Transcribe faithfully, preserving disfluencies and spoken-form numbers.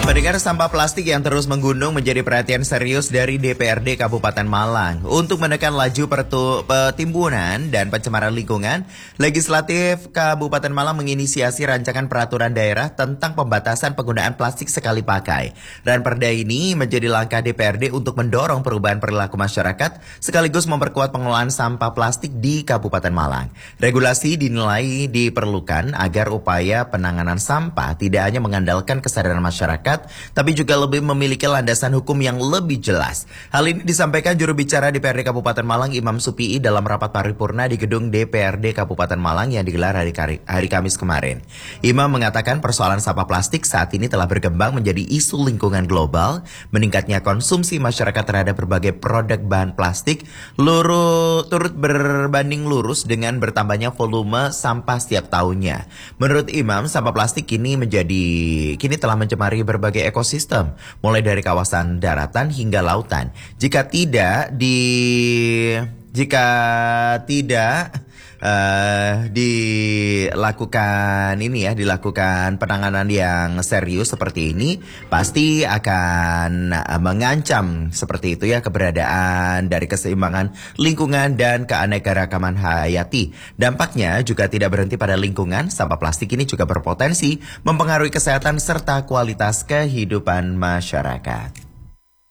Pendengar, sampah plastik yang terus menggunung menjadi perhatian serius dari D P R D Kabupaten Malang. Untuk menekan laju pertu- pertimbunan dan pencemaran lingkungan, Legislatif Kabupaten Malang menginisiasi rancangan peraturan daerah tentang pembatasan penggunaan plastik sekali pakai. Ranperda ini menjadi langkah D P R D untuk mendorong perubahan perilaku masyarakat sekaligus memperkuat pengelolaan sampah plastik di Kabupaten Malang. Regulasi dinilai diperlukan agar upaya penanganan sampah tidak hanya mengandalkan kesadaran masyarakat, tapi juga lebih memiliki landasan hukum yang lebih jelas. Hal ini disampaikan juru bicara D P R D Kabupaten Malang Imam Supii dalam rapat paripurna di gedung D P R D Kabupaten Malang yang digelar hari, hari Kamis kemarin. Imam mengatakan persoalan sampah plastik saat ini telah berkembang menjadi isu lingkungan global, meningkatnya konsumsi masyarakat terhadap berbagai produk bahan plastik luru, turut berbanding lurus dengan bertambahnya volume sampah setiap tahunnya. Menurut Imam, sampah plastik kini menjadi kini telah mencemari berbagai berbagai ekosistem, mulai dari kawasan daratan hingga lautan. Jika tidak di jika tidak uh, dilakukan ini ya, dilakukan penanganan yang serius seperti ini, pasti akan uh, mengancam seperti itu ya keberadaan dari keseimbangan lingkungan dan keanekaragaman hayati. Dampaknya juga tidak berhenti pada lingkungan. Sampah plastik ini juga berpotensi mempengaruhi kesehatan serta kualitas kehidupan masyarakat.